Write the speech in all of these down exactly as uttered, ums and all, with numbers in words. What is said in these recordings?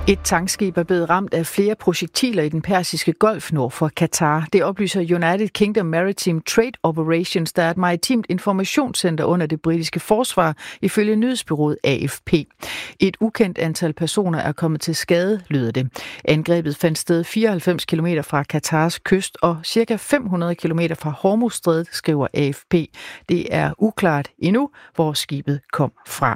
Et tankskib er blevet ramt af flere projektiler i den persiske golf nord for Katar. Det oplyser United Kingdom Maritime Trade Operations, der er et maritimt informationscenter under det britiske forsvar, ifølge nyhedsbureauet A F P. Et ukendt antal personer er kommet til skade, lyder det. Angrebet fandt sted fireoghalvfems kilometer fra Katars kyst og cirka fem hundrede kilometer fra Hormuzstrædet, skriver A F P. Det er uklart endnu, hvor skibet kom fra.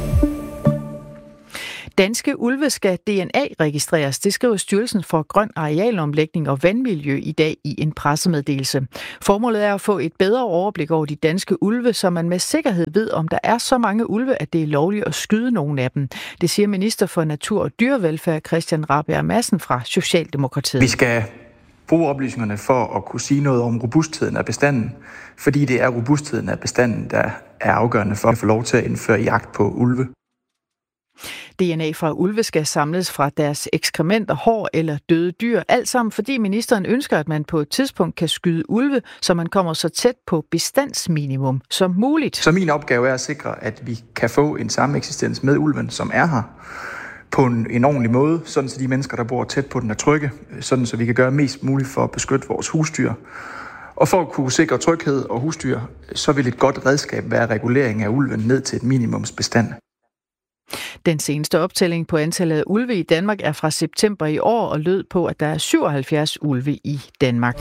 Danske ulve skal D N A-registreres, det skriver Styrelsen for Grøn Arealomlægning og Vandmiljø i dag i en pressemeddelelse. Formålet er at få et bedre overblik over de danske ulve, så man med sikkerhed ved, om der er så mange ulve, at det er lovligt at skyde nogle af dem. Det siger minister for Natur og Dyrevelfærd Christian Rabjerg Madsen fra Socialdemokratiet. Vi skal bruge oplysningerne for at kunne sige noget om robustheden af bestanden, fordi det er robustheden af bestanden, der er afgørende for at få lov til at indføre jagt på ulve. D N A fra ulve skal samles fra deres ekskrementer, hår eller døde dyr. Alt sammen fordi ministeren ønsker, at man på et tidspunkt kan skyde ulve, så man kommer så tæt på bestandsminimum som muligt. Så min opgave er at sikre, at vi kan få en sameksistens med ulven, som er her, på en, en ordentlig måde, sådan så de mennesker, der bor tæt på den, er trygge, sådan så vi kan gøre mest muligt for at beskytte vores husdyr. Og for at kunne sikre tryghed og husdyr, så vil et godt redskab være regulering af ulven ned til et minimumsbestand. Den seneste optælling på antallet af ulve i Danmark er fra september i år og lød på, at der er syvoghalvfjerds ulve i Danmark.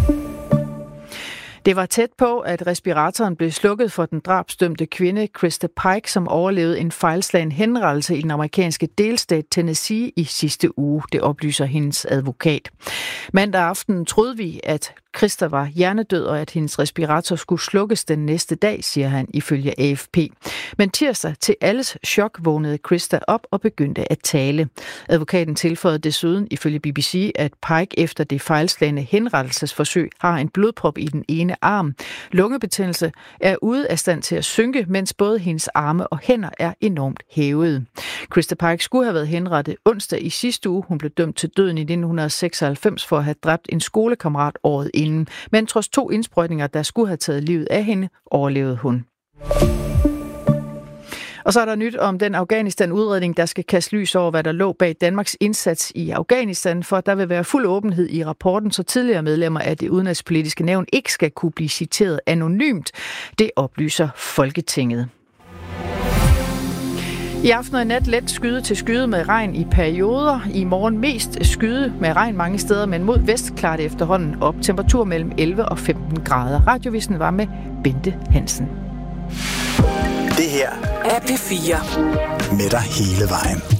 Det var tæt på, at respiratoren blev slukket for den drabsdømte kvinde Krista Pike, som overlevede en fejlslagen henrettelse i den amerikanske delstat Tennessee i sidste uge. Det oplyser hendes advokat. Mandag aften troede vi, at Krista var hjernedød, og at hendes respirator skulle slukkes den næste dag, siger han ifølge A F P. Men tirsdag til alles chok vågnede Krista op og begyndte at tale. Advokaten tilføjede desuden ifølge B B C, at Pike efter det fejlslagne henrettelsesforsøg har en blodprop i den ene arm. Lungebetændelse er ude af stand til at synke, mens både hendes arme og hænder er enormt hævede. Krista Pike skulle have været henrettet onsdag i sidste uge. Hun blev dømt til døden i nitten seksoghalvfems for at have dræbt en skolekammerat året inden. Men trods to indsprøjtninger, der skulle have taget livet af hende, overlevede hun. Og så er der nyt om den Afghanistan-udredning, der skal kaste lys over, hvad der lå bag Danmarks indsats i Afghanistan, for der vil være fuld åbenhed i rapporten, så tidligere medlemmer af det udenrigspolitiske nævn ikke skal kunne blive citeret anonymt. Det oplyser Folketinget. I aften og i nat let skyde til skyde med regn i perioder. I morgen mest skyde med regn mange steder, men mod vest klart efterhånden op. Temperatur mellem elleve og femten grader. Radiovisen var med Bente Hansen. Det her er P fire. Med dig hele vejen.